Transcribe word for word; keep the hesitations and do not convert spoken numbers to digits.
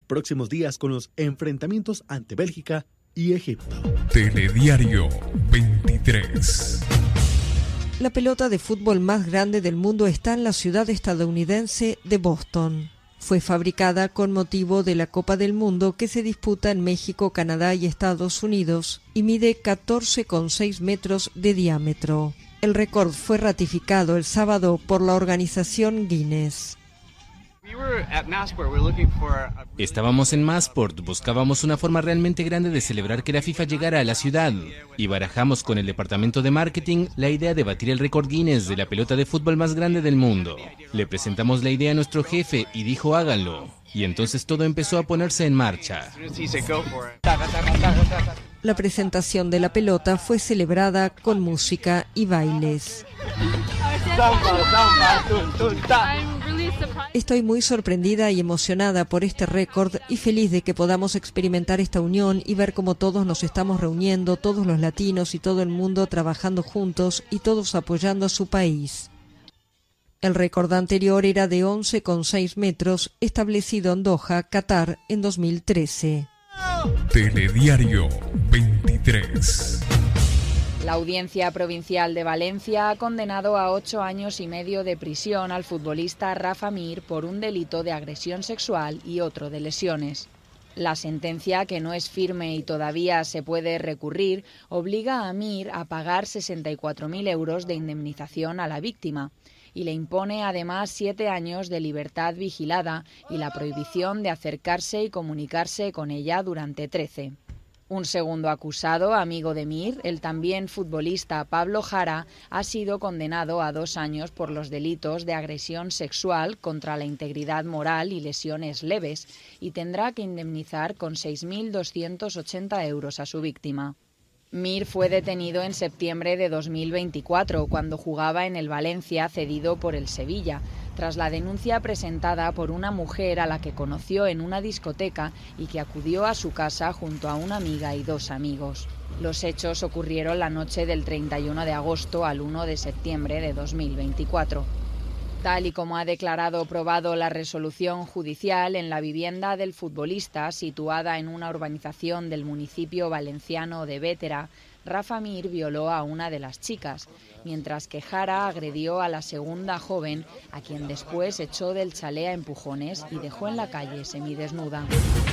próximos días con los enfrentamientos ante Bélgica y Egipto. Telediario veintitrés. La pelota de fútbol más grande del mundo está en la ciudad estadounidense de Boston. Fue fabricada con motivo de la Copa del Mundo que se disputa en México, Canadá y Estados Unidos y mide catorce coma seis metros de diámetro. El récord fue ratificado el sábado por la organización Guinness. Estábamos en Massport, buscábamos una forma realmente grande de celebrar que la FIFA llegara a la ciudad y barajamos con el departamento de marketing la idea de batir el récord Guinness de la pelota de fútbol más grande del mundo. Le presentamos la idea a nuestro jefe y dijo háganlo, y entonces todo empezó a ponerse en marcha. La presentación de la pelota fue celebrada con música y bailes. Estoy muy sorprendida y emocionada por este récord y feliz de que podamos experimentar esta unión y ver cómo todos nos estamos reuniendo, todos los latinos y todo el mundo trabajando juntos y todos apoyando a su país. El récord anterior era de once coma seis metros, establecido en Doha, Qatar, en dos mil trece. Telediario veintitrés. La Audiencia Provincial de Valencia ha condenado a ocho años y medio de prisión al futbolista Rafa Mir por un delito de agresión sexual y otro de lesiones. La sentencia, que no es firme y todavía se puede recurrir, obliga a Mir a pagar sesenta y cuatro mil euros de indemnización a la víctima y le impone además siete años de libertad vigilada y la prohibición de acercarse y comunicarse con ella durante trece. Un segundo acusado, amigo de Mir, el también futbolista Pablo Jara, ha sido condenado a dos años por los delitos de agresión sexual contra la integridad moral y lesiones leves y tendrá que indemnizar con seis mil doscientos ochenta euros a su víctima. Mir fue detenido en septiembre de dos mil veinticuatro, cuando jugaba en el Valencia cedido por el Sevilla, tras la denuncia presentada por una mujer a la que conoció en una discoteca y que acudió a su casa junto a una amiga y dos amigos. Los hechos ocurrieron la noche del treinta y uno de agosto al uno de septiembre de dos mil veinticuatro. Tal y como ha declarado probado la resolución judicial, en la vivienda del futbolista, situada en una urbanización del municipio valenciano de Bétera, Rafa Mir violó a una de las chicas, mientras que Jara agredió a la segunda joven, a quien después echó del chalet a empujones y dejó en la calle semidesnuda.